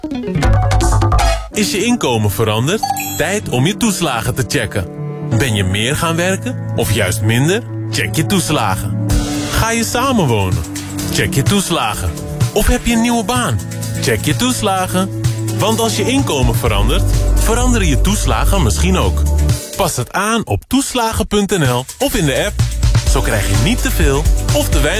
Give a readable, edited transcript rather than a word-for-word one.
Is je inkomen veranderd? Tijd om je toeslagen te checken. Ben je meer gaan werken of juist minder? Check je toeslagen. Ga je samenwonen? Check je toeslagen. Of heb je een nieuwe baan? Check je toeslagen. Want als je inkomen verandert, veranderen je toeslagen misschien ook. Pas het aan op toeslagen.nl of in de app. Zo krijg je niet te veel of te weinig